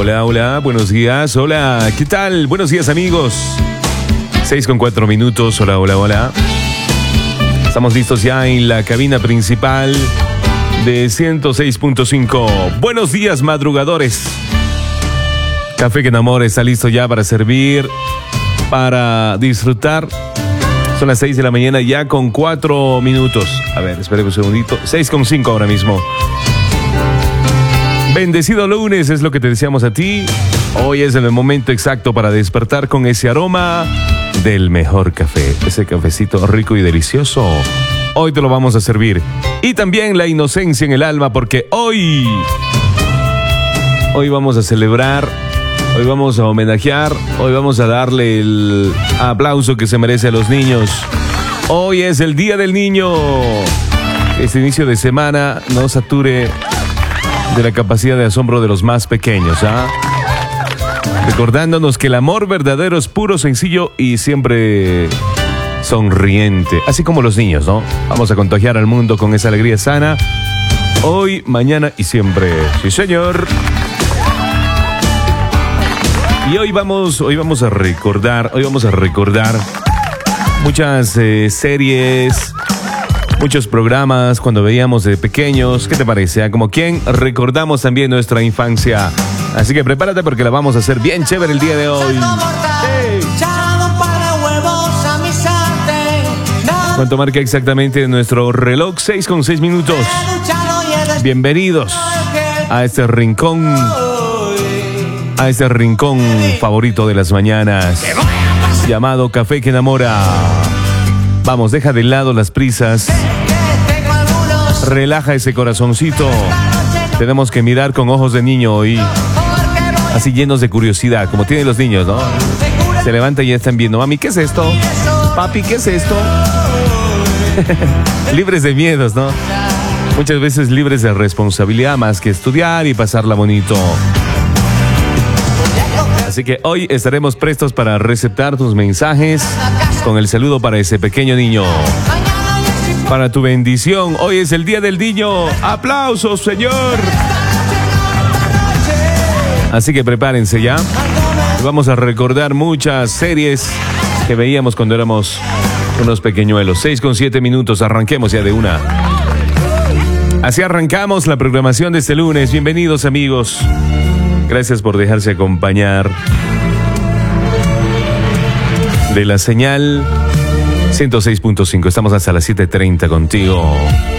Hola, hola, buenos días, hola, ¿qué tal? Buenos días, amigos. 6:04. Hola, hola, hola. Estamos listos ya en la cabina principal de 106.5. Buenos días, madrugadores. Café que enamora está listo ya para servir, para disfrutar. Son las 6 de la mañana ya con 4 minutos. A ver, espere un segundito. 6:05 ahora mismo. Bendecido lunes es lo que te deseamos a ti. Hoy es el momento exacto para despertar con ese aroma del mejor café. Ese cafecito rico y delicioso. Hoy te lo vamos a servir. Y también la inocencia en el alma, porque hoy vamos a celebrar, hoy vamos a homenajear, hoy vamos a darle el aplauso que se merece a los niños. Hoy es el Día del Niño. Este inicio de semana no sature de la capacidad de asombro de los más pequeños, recordándonos que el amor verdadero es puro, sencillo y siempre sonriente, así como los niños, ¿no? Vamos a contagiar al mundo con esa alegría sana, hoy, mañana y siempre. Sí, señor. Y hoy vamos a recordar muchas series, muchos programas cuando veíamos de pequeños. ¿Qué te parece? Como quien recordamos también nuestra infancia. Así que prepárate porque la vamos a hacer bien chévere el día de hoy. ¡Hey! ¿Cuánto marca exactamente nuestro reloj? 6:06. Bienvenidos a este rincón favorito de las mañanas, llamado Café que enamora. Vamos, deja de lado las prisas. Relaja ese corazoncito. Tenemos que mirar con ojos de niño hoy, así llenos de curiosidad, como tienen los niños, ¿no? Se levantan y ya están viendo. Mami, ¿qué es esto? Papi, ¿qué es esto? Libres de miedos, ¿no? Muchas veces libres de responsabilidad más que estudiar y pasarla bonito. Así que hoy estaremos prestos para receptar tus mensajes con el saludo para ese pequeño niño. Para tu bendición, hoy es el Día del Niño. ¡Aplausos, señor! Así que prepárense ya. Vamos a recordar muchas series que veíamos cuando éramos unos pequeñuelos. 6:07. Arranquemos ya de una. Así arrancamos la programación de este lunes. Bienvenidos, amigos. Gracias por dejarse acompañar de la señal 106.5. Estamos hasta las 7:30 contigo.